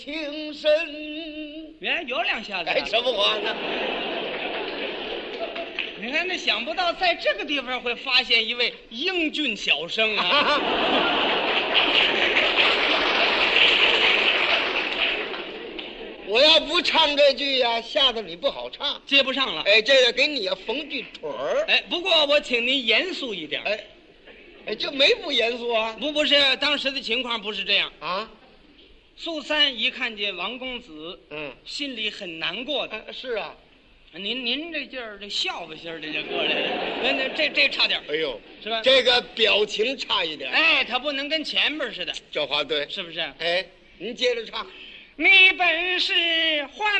情深。 原来有两下子。 哎，什么话呢？ 你看，那想不到在这个地方会发现一位英俊小生啊！ 我要不唱这句呀，吓得你不好唱， 接不上了。 哎，这个给你呀缝句腿儿。 哎，不过我请您严肃一点。 哎，这没不严肃啊？ 不是，当时的情况不是这样啊。 苏三一看见王公子，心里很难过的。 是啊。 您这劲儿，这笑话心儿的就过来了，那这差点， 哎呦， 是吧？ 这个表情差一点， 哎，他不能跟前边似的， 这话对， 是不是？ 哎，您接着唱。 你本是花